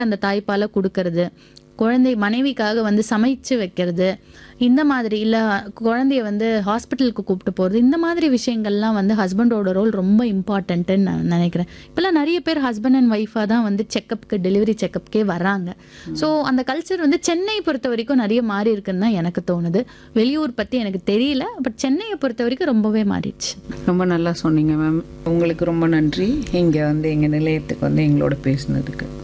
அந்த தாய்ப்பாலை குடுக்கறது, குழந்தை மனைவிக்காக வந்து சமைச்சு வைக்கிறது, இந்த மாதிரி இல்ல குழந்தைய வந்து ஹாஸ்பிட்டலுக்கு கூப்பிட்டு போறது, இந்த மாதிரி விஷயங்கள்லாம் வந்து ஹஸ்பண்டோட ரோல் ரொம்ப இம்பார்ட்டன்ட்டுன்னு நான் நினைக்கிறேன். இப்பலாம் நெறைய பேர் ஹஸ்பண்ட் அண்ட் ஒய்ஃபா தான் வந்து செக்கப்க்கு டெலிவரி செக்கப்க்கே வர்றாங்க. ஸோ அந்த கல்ச்சர் வந்து சென்னை பொறுத்தவரைக்கும் நெறைய மாறி இருக்குன்னு தான் எனக்கு தோணுது. வெளியூர் பத்தி எனக்கு தெரியல. பட் சென்னைய பொறுத்தவரைக்கும் ரொம்பவே மாறிடுச்சு. ரொம்ப நல்லா சொன்னீங்க மேம். உங்களுக்கு ரொம்ப நன்றி. இங்கே வந்து எங்கள் நிலையத்துக்கு வந்து எங்களோட பேசினதுக்கு.